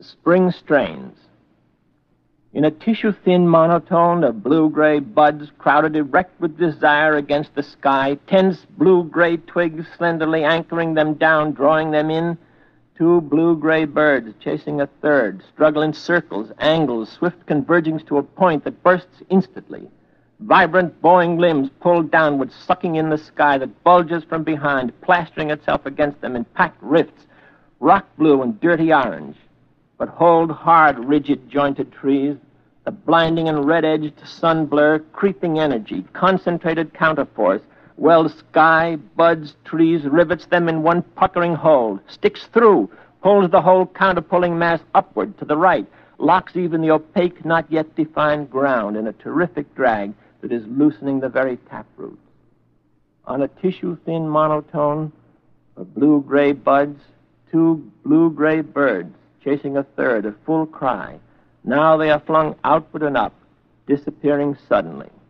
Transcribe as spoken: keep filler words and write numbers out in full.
Spring strains. In a tissue-thin monotone of blue-gray buds crowded erect with desire against the sky, tense blue-gray twigs slenderly anchoring them down, drawing them in, two blue-gray birds chasing a third, struggle in circles, angles, swift convergings to a point that bursts instantly. Vibrant, bowing limbs pulled downward, sucking in the sky that bulges from behind, plastering itself against them in packed rifts, rock blue and dirty orange. But hold hard, rigid, jointed trees, the blinding and red-edged sun blur, creeping energy, concentrated counterforce, wells sky, buds, trees, rivets them in one puckering hold, sticks through, pulls the whole counterpulling mass upward to the right, locks even the opaque, not yet defined ground in a terrific drag that is loosening the very taproots. On a tissue-thin monotone of blue-gray buds, two blue-gray birds, chasing a third, a full cry. Now they are flung outward and up, disappearing suddenly.